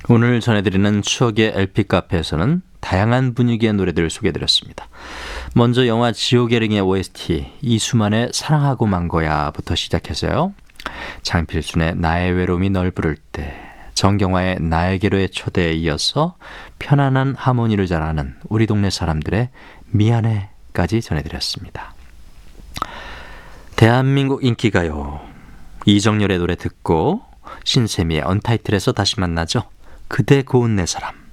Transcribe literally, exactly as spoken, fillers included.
오늘 전해드리는 추억의 엘피 카페에서는 다양한 분위기의 노래들을 소개해드렸습니다. 먼저 영화 지옥의 링의 오에스티 이수만의 사랑하고 만 거야부터 시작해서요. 장필순의 나의 외로움이 널 부를 때, 정경화의 나에게로의 초대에 이어서 편안한 하모니를 잘하는 우리 동네 사람들의 미안해까지 전해드렸습니다. 대한민국 인기가요. 이정열의 노래 듣고 신세미의 언타이틀에서 다시 만나죠. 그대 고운 내 사람.